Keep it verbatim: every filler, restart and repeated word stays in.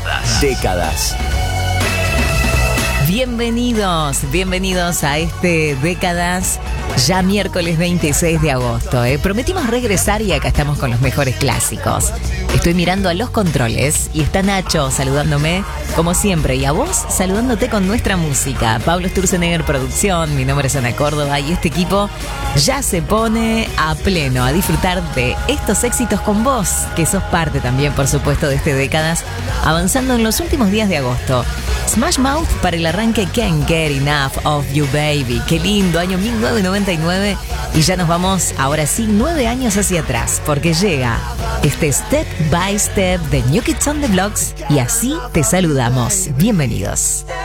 Décadas. Bienvenidos, bienvenidos a este Décadas, ya miércoles veintiséis de agosto. ¿eh? Prometimos regresar y acá estamos con los mejores clásicos. Estoy mirando a los controles y está Nacho saludándome como siempre y a vos saludándote con nuestra música. Pablo Sturzenegger, producción, mi nombre es Ana Córdoba y este equipo ya se pone a pleno a disfrutar de estos éxitos con vos, que sos parte también, por supuesto, de este Décadas, avanzando en los últimos días de agosto. Smash Mouth para el arranque Can't Get Enough of You Baby. Qué lindo, año mil novecientos noventa y nueve. Y ya nos vamos, ahora sí, nueve años hacia atrás, porque llega este Step by Step de New Kids on the Blocks y así te saludamos. Bienvenidos.